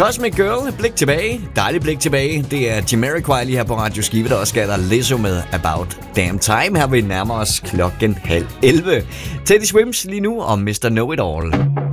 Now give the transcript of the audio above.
Cosmic Girl, blik tilbage. Dejligt blik tilbage. Det er Jamiroquai lige her på Radio Skive, der også skal der Lizzo med About Damn Time. Her vil vi nærme os 10:30. Teddy Swims lige nu om Mr. Know It All.